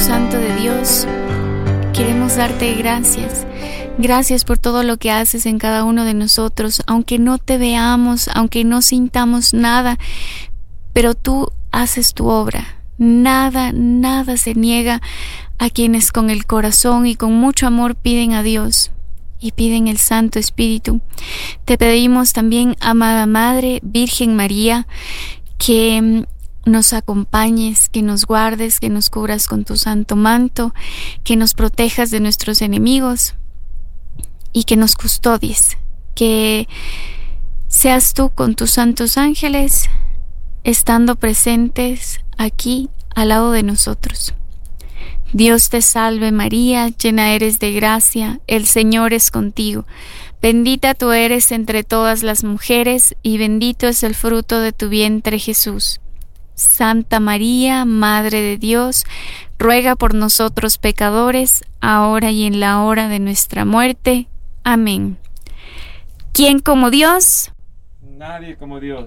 Santo de Dios, queremos darte gracias. Gracias por todo lo que haces en cada uno de nosotros, aunque no te veamos, aunque no sintamos nada, pero tú haces tu obra. Nada se niega a quienes con el corazón y con mucho amor piden a Dios y piden el Santo Espíritu. Te pedimos también, amada Madre, Virgen María, que nos acompañes, que nos guardes, que nos cubras con tu santo manto, que nos protejas de nuestros enemigos y que nos custodies, que seas tú con tus santos ángeles estando presentes aquí al lado de nosotros. Dios te salve María, llena eres de gracia, el Señor es contigo. Bendita tú eres entre todas las mujeres y bendito es el fruto de tu vientre Jesús. Santa María, Madre de Dios, ruega por nosotros pecadores, ahora y en la hora de nuestra muerte. Amén. ¿Quién como Dios? Nadie como Dios.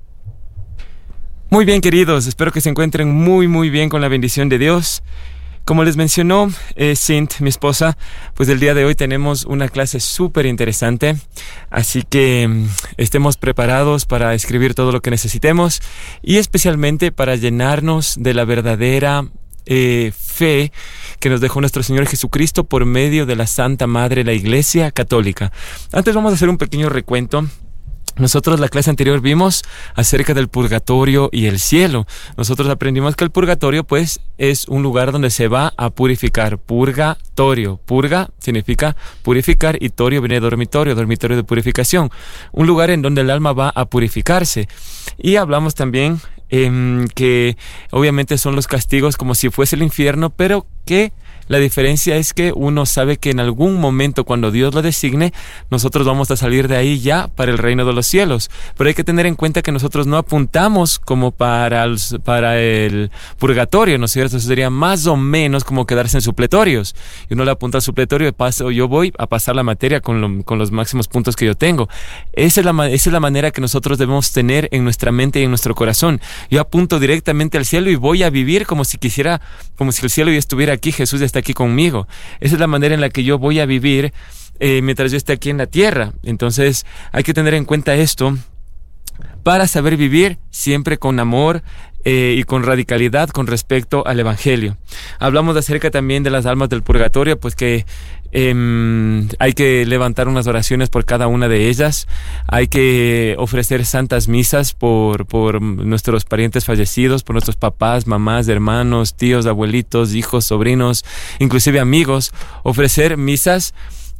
Muy bien, queridos, espero que se encuentren muy bien con la bendición de Dios. Como les mencionó Sint, mi esposa, pues el día de hoy tenemos una clase súper interesante, así que estemos preparados para escribir todo lo que necesitemos y especialmente para llenarnos de la verdadera fe que nos dejó nuestro Señor Jesucristo por medio de la Santa Madre, la Iglesia Católica. Antes vamos a hacer un pequeño recuento. Nosotros la clase anterior vimos acerca del purgatorio y el cielo. Nosotros aprendimos que el purgatorio pues es un lugar donde se va a purificar. Purgatorio. Purga significa purificar y torio viene de dormitorio, dormitorio de purificación. Un lugar en donde el alma va a purificarse. Y hablamos también que obviamente son los castigos como si fuese el infierno, pero que la diferencia es que uno sabe que en algún momento cuando Dios lo designe, nosotros vamos a salir de ahí ya para el reino de los cielos. Pero hay que tener en cuenta que nosotros no apuntamos como para el purgatorio, ¿no es cierto? Eso sería más o menos como quedarse en supletorios. Y uno le apunta al supletorio y paso, yo voy a pasar la materia con los máximos puntos que yo tengo. Esa es la manera que nosotros debemos tener en nuestra mente y en nuestro corazón. Yo apunto directamente al cielo y voy a vivir como si el cielo ya estuviera aquí, Jesús ya está aquí conmigo. Esa es la manera en la que yo voy a vivir mientras yo esté aquí en la tierra. Entonces hay que tener en cuenta esto para saber vivir siempre con amor y con radicalidad con respecto al Evangelio. Hablamos acerca también de las almas del purgatorio, pues que hay que levantar unas oraciones por cada una de ellas. Hay que ofrecer santas misas por nuestros parientes fallecidos, por nuestros papás, mamás, hermanos, tíos, abuelitos, hijos, sobrinos, inclusive amigos. Ofrecer misas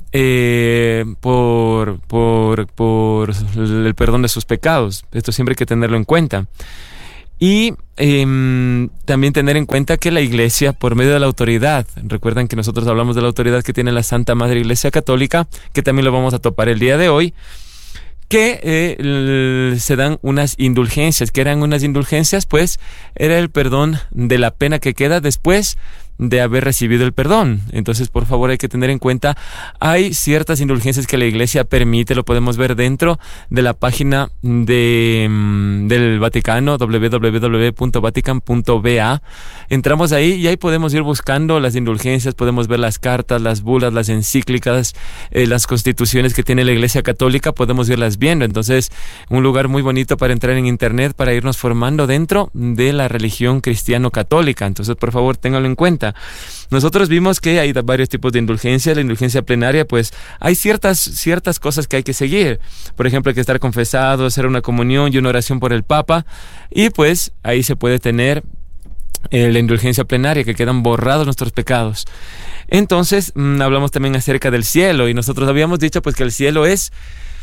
por el perdón de sus pecados. Esto siempre hay que tenerlo en cuenta. Y también tener en cuenta que la Iglesia, por medio de la autoridad, recuerdan que nosotros hablamos de la autoridad que tiene la Santa Madre Iglesia Católica, que también lo vamos a topar el día de hoy, que se dan unas indulgencias. ¿Qué eran unas indulgencias? Pues era el perdón de la pena que queda después de haber recibido el perdón. Entonces, por favor, hay que tener en cuenta, hay ciertas indulgencias que la Iglesia permite, lo podemos ver dentro de la página del Vaticano, www.vatican.va. Entramos ahí y ahí podemos ir buscando las indulgencias, podemos ver las cartas, las bulas, las encíclicas, las constituciones que tiene la Iglesia Católica, podemos irlas viendo. Entonces, un lugar muy bonito para entrar en internet, para irnos formando dentro de la religión cristiano-católica. Entonces, por favor, ténganlo en cuenta. Nosotros vimos que hay varios tipos de indulgencia. La indulgencia plenaria, pues hay ciertas cosas que hay que seguir. Por ejemplo, hay que estar confesado, hacer una comunión y una oración por el Papa. Y pues ahí se puede tener la indulgencia plenaria, que quedan borrados nuestros pecados. Entonces, hablamos también acerca del cielo. Y nosotros habíamos dicho pues que el cielo es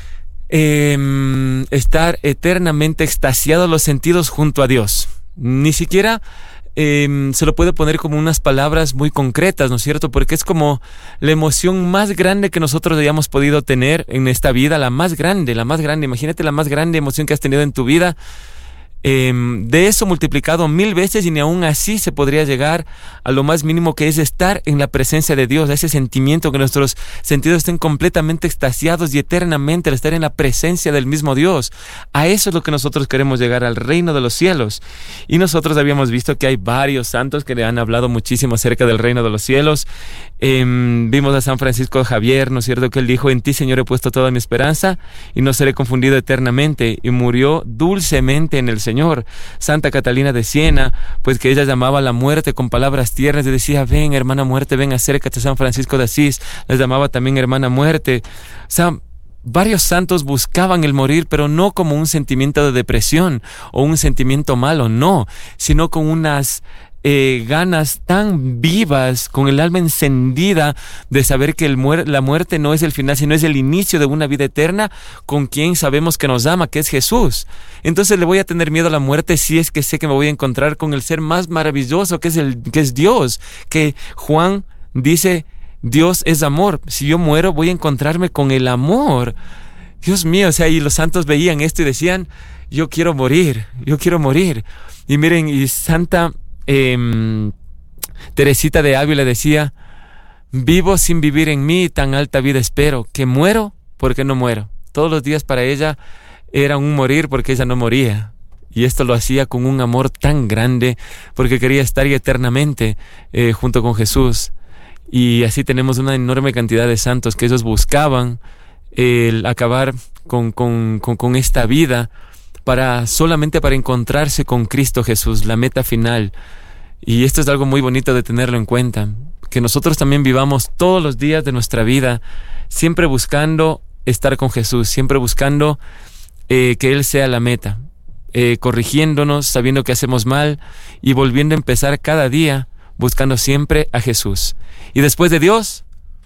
estar eternamente extasiados los sentidos junto a Dios. Ni siquiera se lo puede poner como unas palabras muy concretas, ¿no es cierto? Porque es como la emoción más grande que nosotros hayamos podido tener en esta vida, la más grande. Imagínate la más grande emoción que has tenido en tu vida. de eso multiplicado 1000 veces, y ni aún así se podría llegar a lo más mínimo, que es estar en la presencia de Dios, a ese sentimiento que nuestros sentidos estén completamente extasiados y eternamente al estar en la presencia del mismo Dios. A eso es lo que nosotros queremos llegar, al reino de los cielos. Y nosotros habíamos visto que hay varios santos que le han hablado muchísimo acerca del reino de los cielos. Vimos a San Francisco Javier, ¿no es cierto?, que él dijo: en ti, Señor, he puesto toda mi esperanza y no seré confundido eternamente, y murió dulcemente en el Señor. Santa Catalina de Siena, pues que ella llamaba a la muerte con palabras tiernas y decía: ven, hermana muerte, ven, acércate. San Francisco de Asís les llamaba también hermana muerte. O sea, varios santos buscaban el morir, pero no como un sentimiento de depresión o un sentimiento malo, no, sino con unas ganas tan vivas, con el alma encendida de saber que la muerte no es el final, sino es el inicio de una vida eterna con quien sabemos que nos ama, que es Jesús. Entonces, ¿le voy a tener miedo a la muerte si es que sé que me voy a encontrar con el ser más maravilloso, que es Dios? Que Juan dice: Dios es amor. Si yo muero, voy a encontrarme con el amor. Dios mío, o sea, y los santos veían esto y decían: yo quiero morir, yo quiero morir. Y miren, y Santa Teresita de Ávila decía: vivo sin vivir en mí, tan alta vida espero, que muero porque no muero. Todos los días para ella era un morir porque ella no moría. Y esto lo hacía con un amor tan grande, porque quería estar eternamente junto con Jesús. Y así tenemos una enorme cantidad de santos que ellos buscaban el acabar con esta vida solamente para encontrarse con Cristo Jesús, la meta final. Y esto es algo muy bonito de tenerlo en cuenta, que nosotros también vivamos todos los días de nuestra vida siempre buscando estar con Jesús, siempre buscando que Él sea la meta, corrigiéndonos, sabiendo que hacemos mal y volviendo a empezar cada día buscando siempre a Jesús. Y después de Dios,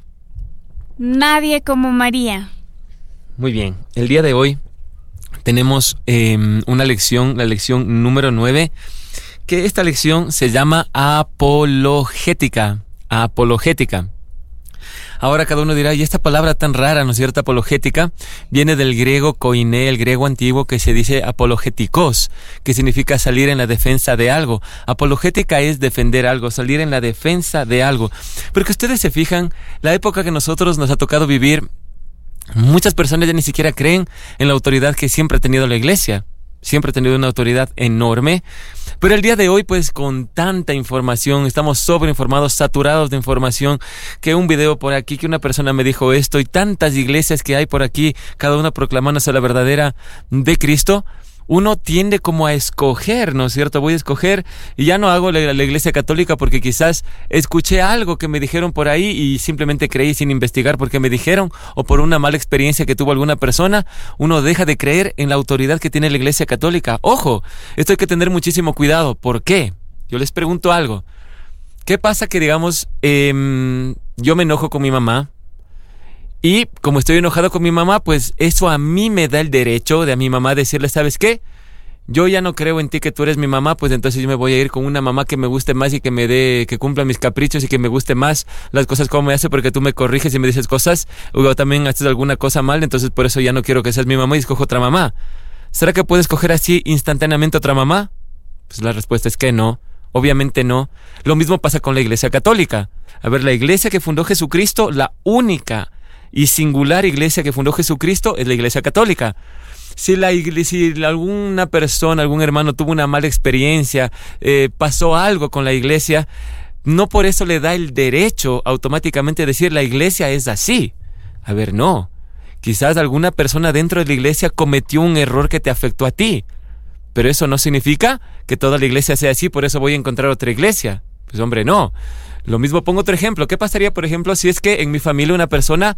nadie como María. Muy bien, el día de hoy tenemos una lección, la lección número 9, que esta lección se llama apologética. Apologética. Ahora cada uno dirá: ¿y esta palabra tan rara, no es cierto? Apologética viene del griego koiné, el griego antiguo, que se dice apologetikos, que significa salir en la defensa de algo. Apologética es defender algo, salir en la defensa de algo. Pero que ustedes se fijan, la época que nosotros nos ha tocado vivir, muchas personas ya ni siquiera creen en la autoridad que siempre ha tenido la iglesia. Siempre ha tenido una autoridad enorme. Pero el día de hoy, pues, con tanta información, estamos sobreinformados, saturados de información, que un video por aquí, que una persona me dijo esto, y tantas iglesias que hay por aquí, cada una proclamándose la verdadera de Cristo, uno tiende como a escoger, ¿no es cierto? Voy a escoger y ya no hago la iglesia católica porque quizás escuché algo que me dijeron por ahí y simplemente creí sin investigar porque me dijeron, o por una mala experiencia que tuvo alguna persona. Uno deja de creer en la autoridad que tiene la iglesia católica. Ojo, esto hay que tener muchísimo cuidado. ¿Por qué? Yo les pregunto algo. ¿Qué pasa que, digamos, yo me enojo con mi mamá? Y como estoy enojado con mi mamá, pues eso a mí me da el derecho de a mi mamá decirle: ¿sabes qué? Yo ya no creo en ti, que tú eres mi mamá, pues entonces yo me voy a ir con una mamá que me guste más y que cumpla mis caprichos y que me guste más las cosas como me hace, porque tú me corriges y me dices cosas, o también haces alguna cosa mal, entonces por eso ya no quiero que seas mi mamá y escojo otra mamá. ¿Será que puedes escoger así instantáneamente otra mamá? Pues la respuesta es que no. Obviamente no. Lo mismo pasa con la iglesia católica. A ver, la iglesia que fundó Jesucristo, la única y singular iglesia que fundó Jesucristo, es la iglesia católica. Si alguna persona, algún hermano tuvo una mala experiencia, pasó algo con la iglesia, no por eso le da el derecho automáticamente de decir: la iglesia es así. A ver, no. Quizás alguna persona dentro de la iglesia cometió un error que te afectó a ti, pero eso no significa que toda la iglesia sea así, por eso voy a encontrar otra iglesia. Pues hombre, no. Lo mismo, pongo otro ejemplo. ¿Qué pasaría, por ejemplo, si es que en mi familia una persona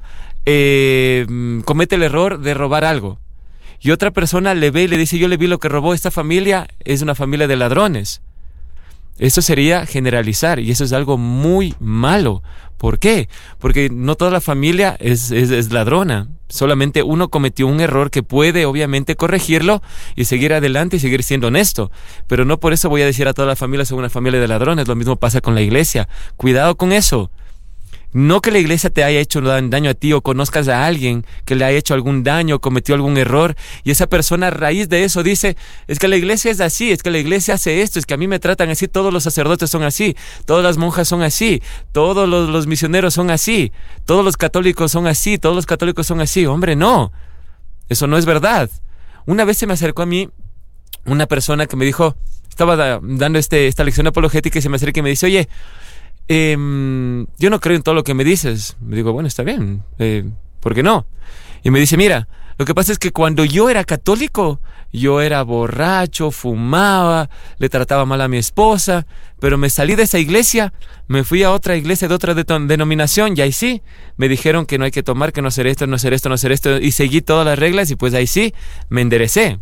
comete el error de robar algo y otra persona le ve y le dice: yo le vi lo que robó, esta familia es una familia de ladrones? Eso sería generalizar, y eso es algo muy malo. ¿Por qué? Porque no toda la familia es ladrona. Solamente uno cometió un error que puede obviamente corregirlo y seguir adelante y seguir siendo honesto. Pero no por eso voy a decir a toda la familia: son una familia de ladrones. Lo mismo pasa con la iglesia. Cuidado con eso. No que la iglesia te haya hecho daño a ti o conozcas a alguien que le haya hecho algún daño o cometió algún error y esa persona a raíz de eso dice, es que la iglesia es así, es que la iglesia hace esto, es que a mí me tratan así, todos los sacerdotes son así, todas las monjas son así, todos los misioneros son así, todos los católicos son así, todos los católicos son así. Hombre, no, eso no es verdad. Una vez se me acercó a mí una persona que me dijo, estaba dando esta lección apologética y se me acerca y me dice, oye, yo no creo en todo lo que me dices. Me digo, bueno, está bien, ¿por qué no? Y me dice, mira, lo que pasa es que cuando yo era católico, yo era borracho, fumaba, le trataba mal a mi esposa, pero me salí de esa iglesia, me fui a otra iglesia de otra denominación y ahí sí, me dijeron que no hay que tomar, que no hacer esto, no hacer esto, no hacer esto, y seguí todas las reglas y pues ahí sí, me enderecé.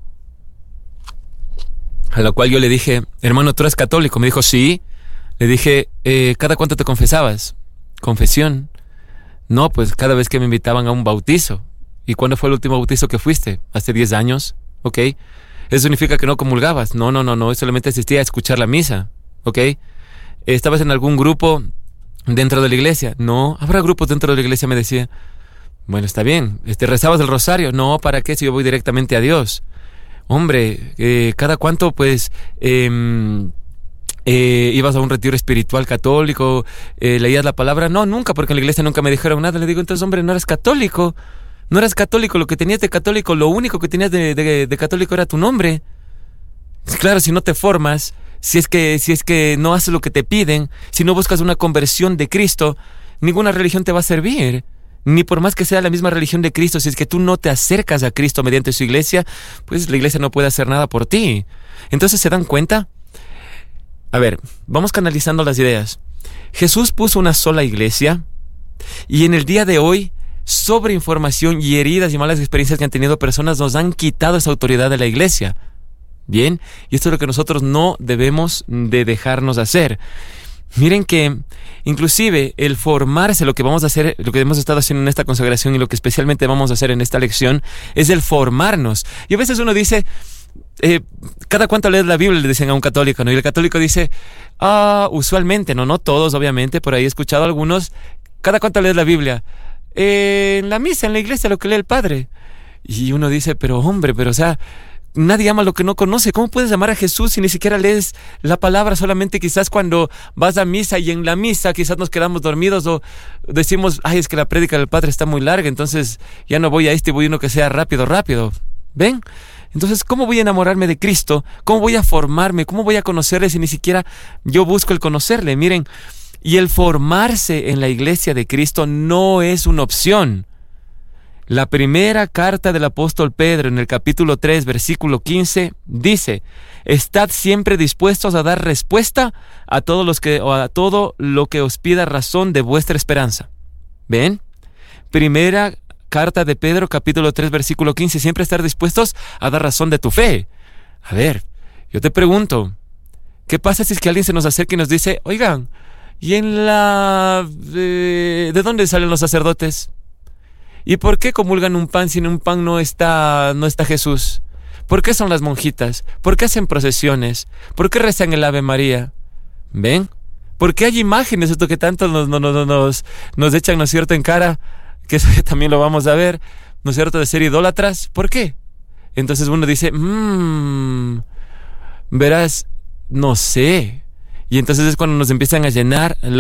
A lo cual yo le dije, hermano, ¿tú eres católico? Me dijo, sí. Le dije, ¿cada cuánto te confesabas? Confesión. No, pues cada vez que me invitaban a un bautizo. ¿Y cuándo fue el último bautizo que fuiste? ¿Hace 10 años? Ok. ¿Eso significa que no comulgabas? No, solamente asistía a escuchar la misa. Ok. ¿Estabas en algún grupo dentro de la iglesia? No, habrá grupos dentro de la iglesia, me decía. Bueno, está bien. ¿Rezabas el rosario? No, ¿para qué si yo voy directamente a Dios? Hombre, ¿cada cuánto pues ibas a un retiro espiritual católico, leías la palabra? No, nunca, porque en la iglesia nunca me dijeron nada. Le digo, entonces, hombre, no eres católico, lo que tenías de católico, lo único que tenías de católico era tu nombre. Claro, si no te formas, si es que no haces lo que te piden, si no buscas una conversión de Cristo, ninguna religión te va a servir. Ni por más que sea la misma religión de Cristo, si es que tú no te acercas a Cristo mediante su iglesia, pues la iglesia no puede hacer nada por ti. Entonces, ¿se dan cuenta? A ver, vamos canalizando las ideas. Jesús puso una sola iglesia y en el día de hoy, sobreinformación y heridas y malas experiencias que han tenido personas nos han quitado esa autoridad de la iglesia. Bien, y esto es lo que nosotros no debemos de dejarnos hacer. Miren que inclusive el formarse, lo que vamos a hacer, lo que hemos estado haciendo en esta consagración y lo que especialmente vamos a hacer en esta lección es el formarnos. Y a veces uno dice, ¿cada cuánto lees la Biblia? Le dicen a un católico, ¿no? Y el católico dice, usualmente, no todos, obviamente, por ahí he escuchado a algunos, ¿cada cuánto lees la Biblia? En la misa, en la iglesia, lo que lee el padre. Y uno dice, pero hombre, o sea, nadie ama lo que no conoce. ¿Cómo puedes amar a Jesús si ni siquiera lees la palabra? Solamente quizás cuando vas a misa y en la misa quizás nos quedamos dormidos o decimos, ay, es que la prédica del Padre está muy larga, entonces ya no voy a y voy a uno que sea rápido. ¿Ven? Entonces, ¿cómo voy a enamorarme de Cristo? ¿Cómo voy a formarme? ¿Cómo voy a conocerle si ni siquiera yo busco el conocerle? Miren, y el formarse en la iglesia de Cristo no es una opción. La primera carta del apóstol Pedro en el capítulo 3, versículo 15, dice, estad siempre dispuestos a dar respuesta a todo lo que os pida razón de vuestra esperanza. ¿Ven? Primera carta de Pedro, capítulo 3, versículo 15, siempre estar dispuestos a dar razón de tu fe. A ver, yo te pregunto, ¿qué pasa si es que alguien se nos acerca y nos dice, oigan, ¿y ¿de dónde salen los sacerdotes? ¿Y por qué comulgan un pan si en un pan no está Jesús? ¿Por qué son las monjitas? ¿Por qué hacen procesiones? ¿Por qué rezan el Ave María? ¿Ven? ¿Por qué hay imágenes, esto que tanto nos echan, ¿no es cierto?, en cara? Que eso también lo vamos a ver, ¿no es cierto?, de ser idólatras. ¿Por qué? Entonces uno dice, verás, no sé. Y entonces es cuando nos empiezan a llenar